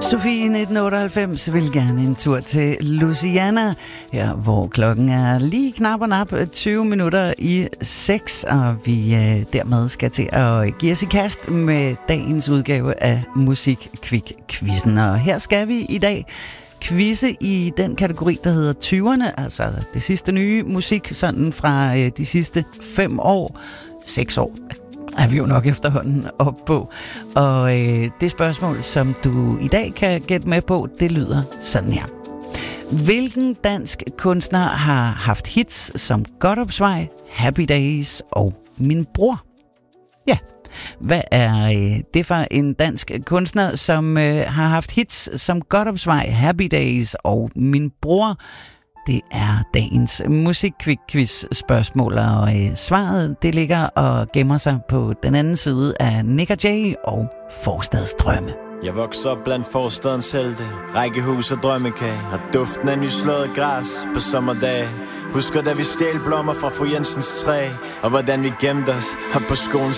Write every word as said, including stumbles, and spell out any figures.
Sofie nitten otteoghalvfems vil gerne en tur til Louisiana, her hvor klokken er lige knap og nap tyve minutter i seks, og vi øh, dermed skal til at give os i kast med dagens udgave af Musikquick-quizzen. Og her skal vi i dag quizze i den kategori, der hedder tyverne, altså det sidste nye musik, sådan fra øh, de sidste fem år, seks år. Er vi jo nok efterhånden op på. Og øh, det spørgsmål, som du i dag kan gætte med på, det lyder sådan her. Hvilken dansk kunstner har haft hits som Godopsvej, Happy Days og Min Bror? Ja, hvad er øh, det for en dansk kunstner, som øh, har haft hits som Godopsvej, Happy Days og Min Bror? Det er dagens Musikquick-quiz-spørgsmål, og øh, svaret det ligger og gemmer sig på den anden side af Nick og Jay og Forstadsdrømme. Jeg vokser op blandt forstadens helte, rækkehus og drømmekage, og duften af nyslået græs på sommerdage. Husker da vi stjal blommer fra fru Jensens træ, og hvordan vi gemte os op på skolen